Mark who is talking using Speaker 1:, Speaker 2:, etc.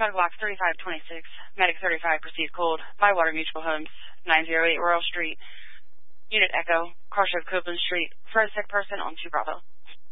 Speaker 1: Block 3526, Medic 35, proceed cold. Bywater Mutual Homes, 908 Royal Street, Unit Echo, Crossroad Copeland Street, for a sick person on 2 Bravo.